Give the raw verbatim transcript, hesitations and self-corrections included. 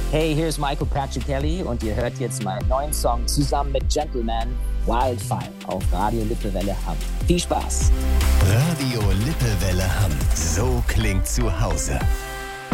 Hey, hier ist Michael Patrick Kelly und ihr hört jetzt meinen neuen Song zusammen mit Gentleman, Wildfire, auf Radio Lippewelle Hamm. Viel Spaß! Radio Lippewelle Hamm. So klingt zu Hause.